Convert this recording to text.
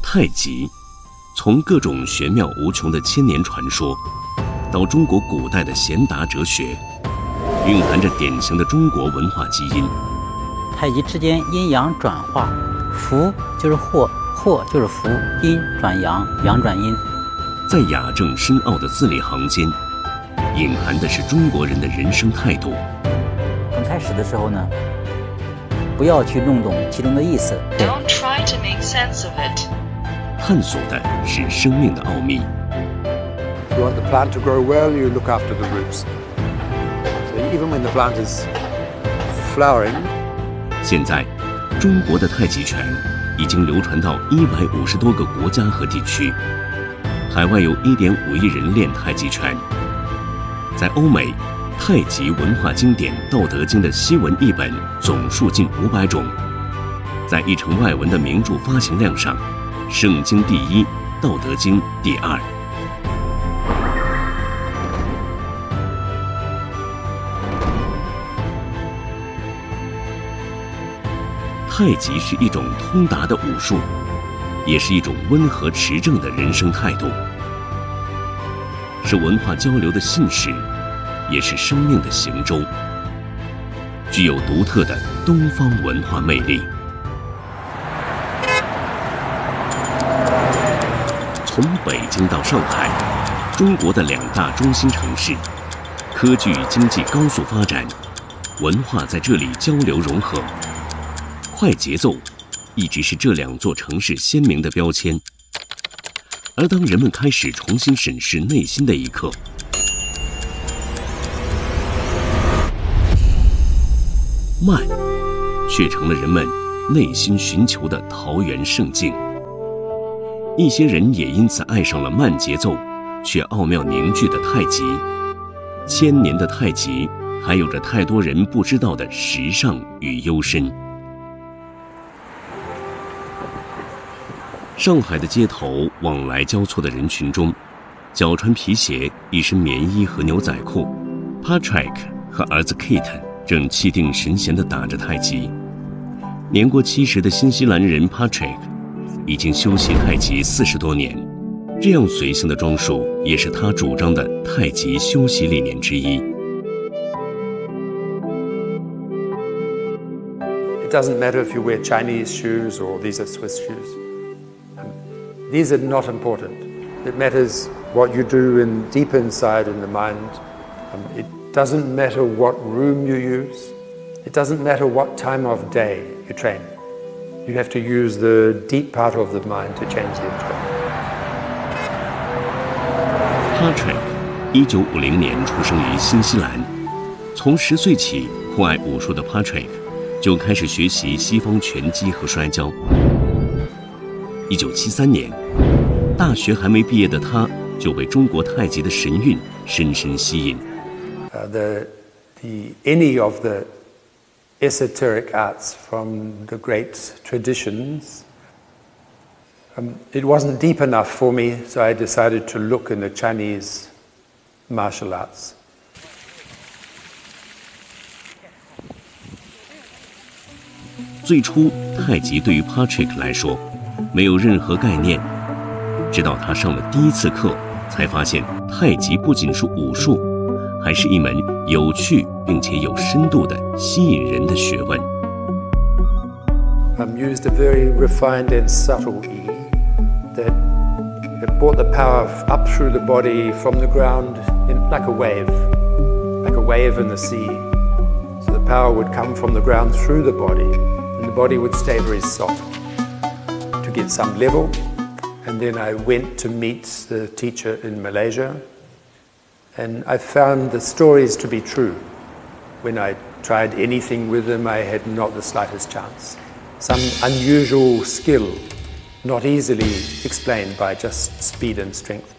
太极，从各种玄妙无穷的千年传说，到中国古代的贤达哲学，蕴含着典型的中国文化基因。 太极之间阴阳转化，福就是祸，祸就是福，阴转阳，阳转阴。 在雅正深奥的字里行间，隐含的是中国人的人生态度。 刚开始的时候呢，不要去弄懂其中的意思。 Don't try to make sense of it. 探索的是生命的奥秘。 You want the plant to grow well, you look after the roots. So even when the plant is flowering. 现在，中国的太极拳已经流传到150多个国家和地区，海外有1.5亿人练太极拳。在欧美，太极文化经典《道德经》的西文译本总数近500种，在译成外文的名著发行量上，《圣经》第1，《道德经》第2。太极是一种通达的武术，也是一种温和持正的人生态度，是文化交流的信使，也是生命的行舟，具有独特的东方文化魅力。从北京到上海，中国的2大中心城市，科技与经济高速发展，文化在这里交流融合。快节奏一直是这2座城市鲜明的标签，而当人们开始重新审视内心的一刻，慢却成了人们内心寻求的桃源圣境。一些人也因此爱上了慢节奏却奥妙凝聚的太极。1000年的太极还有着太多人不知道的时尚与幽深。上海的街头往来交错的人群中，脚穿皮鞋，一身棉衣和牛仔裤， Patrick 和儿子 Kate 正气定神闲地打着太极。年过70的新西兰人 Patrick 已经修习太极40多年，这样随性的装束也是他主张的太极修习理念之一。 It doesn't matter if you wear Chinese shoes or these are Swiss shoes. These are not important. It matters what you do deep inside in the mind. It doesn't matter what room you use. It doesn't matter what time of day you train. You have to use the deep part of the mind to change the intellect. Patrick 1950年出生于新西兰，从10岁起酷爱武术的 Patrick 就开始学习西方拳击和摔跤。1973年，大学还没毕业的他就被中国太极的神韵深深吸引。 Any of the esoteric arts from the great traditions, it wasn't deep enough for me, so I decided to look in the Chinese martial arts. 最初，太极对于 Patrick 来说没有任何概念，直到他上了第1次课，才发现太极不仅是武术，还是一门有趣并且有深度的吸引人的学问。 Used a very refined and subtle E that brought the power up through the body from the ground like a wave in the sea. So the power would come from the ground through the body, and the body would stay very soft to get some level. And then I went to meet the teacher in Malaysia, and I found the stories to be true. When I tried anything with him, I had not the slightest chance. Some unusual skill, not easily explained by just speed and strength.